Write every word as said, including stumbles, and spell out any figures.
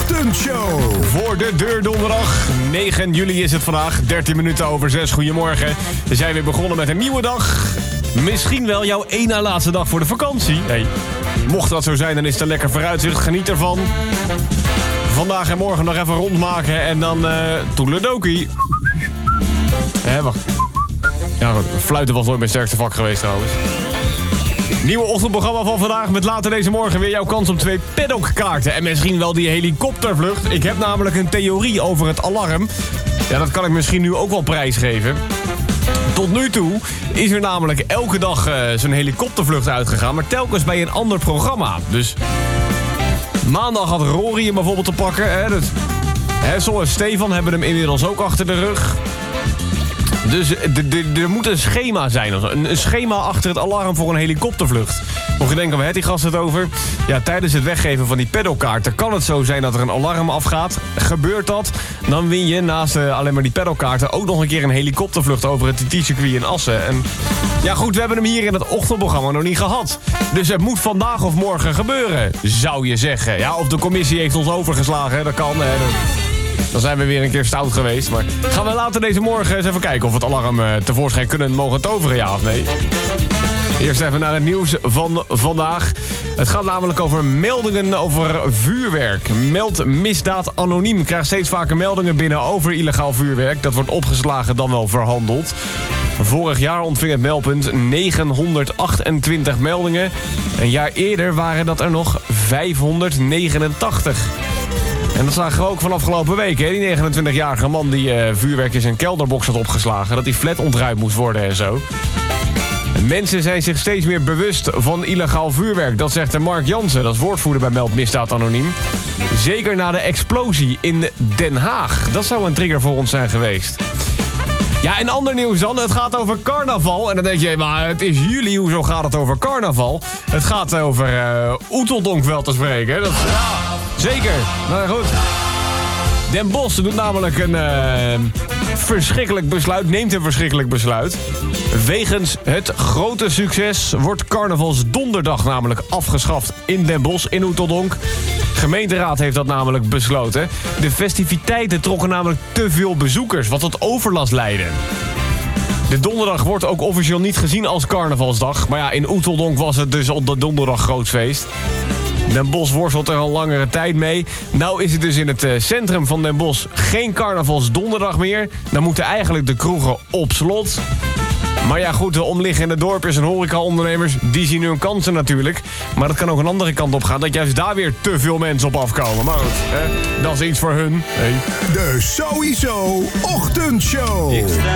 Ochtendshow. Voor de deur donderdag. negen juli is het vandaag. dertien minuten over zes. Goedemorgen. We zijn weer begonnen met een nieuwe dag. Misschien wel jouw één na laatste dag voor de vakantie. Hey, mocht dat zo zijn, dan is het een lekker vooruitzicht. Geniet ervan. Vandaag en morgen nog even rondmaken. En dan uh, toedeledokie. Hé, wacht. Ja, goed. Fluiten was nooit mijn sterkste vak geweest trouwens. Nieuwe ochtendprogramma van vandaag met later deze morgen weer jouw kans op twee paddockkaarten. En misschien wel die helikoptervlucht. Ik heb namelijk een theorie over het alarm. Ja, dat kan ik misschien nu ook wel prijsgeven. Tot nu toe is er namelijk elke dag uh, zo'n helikoptervlucht uitgegaan, maar telkens bij een ander programma. Dus maandag had Rory hem bijvoorbeeld te pakken. Hè, dat, hè, Sol en Stefan hebben hem inmiddels ook achter de rug. Dus er moet een schema zijn. Een schema achter het alarm voor een helikoptervlucht. Mocht je denken, waar heeft die gast het over? Ja, tijdens het weggeven van die paddockkaarten kan het zo zijn dat er een alarm afgaat. Gebeurt dat, dan win je naast uh, alleen maar die paddockkaarten ook nog een keer een helikoptervlucht over het T T-circuit in Assen. En ja goed, we hebben hem hier in het ochtendprogramma nog niet gehad. Dus het moet vandaag of morgen gebeuren, zou je zeggen. Ja, of de commissie heeft ons overgeslagen, dat kan. Hè. Dan zijn we weer een keer stout geweest. Maar gaan we later deze morgen eens even kijken of we het alarm uh, tevoorschijn kunnen mogen toveren, ja of nee. Eerst even naar het nieuws van vandaag. Het gaat namelijk over meldingen over vuurwerk. Meld misdaad anoniem. Krijgt steeds vaker meldingen binnen over illegaal vuurwerk. Dat wordt opgeslagen dan wel verhandeld. Vorig jaar ontving het meldpunt negenhonderdachtentwintig meldingen. Een jaar eerder waren dat er nog vijfhonderdnegenentachtig. En dat zagen we ook van afgelopen week, hè? Die negenentwintigjarige man die uh, vuurwerk in zijn kelderbox had opgeslagen. Dat die flat ontruimd moest worden en zo. Mensen zijn zich steeds meer bewust van illegaal vuurwerk. Dat zegt Mark Jansen, dat is woordvoerder bij Meld Misdaad Anoniem. Zeker na de explosie in Den Haag. Dat zou een trigger voor ons zijn geweest. Ja, en ander nieuws dan. Het gaat over carnaval. En dan denk je, maar het is juli, hoezo gaat het over carnaval? Het gaat over uh, Oeteldonk wel te spreken. Dat, ja, zeker. Nou goed. Den Bosch doet namelijk een uh, verschrikkelijk besluit, neemt een verschrikkelijk besluit. Wegens het grote succes wordt carnavalsdonderdag namelijk afgeschaft in Den Bosch, in Oeteldonk. De gemeenteraad heeft dat namelijk besloten. De festiviteiten trokken namelijk te veel bezoekers, wat tot overlast leidde. De donderdag wordt ook officieel niet gezien als carnavalsdag. Maar ja, in Oeteldonk was het dus op de donderdag groot feest. Den Bosch worstelt er al langere tijd mee. Nou is het dus in het uh, centrum van Den Bosch geen carnavalsdonderdag meer. Dan moeten eigenlijk de kroegen op slot. Maar ja goed, de omliggende dorpjes en horecaondernemers, die zien hun kansen natuurlijk. Maar dat kan ook een andere kant op gaan, dat juist daar weer te veel mensen op afkomen. Maar goed, hè, dat is iets voor hun. Hey. De Sowieso Ochtendshow. Ik sta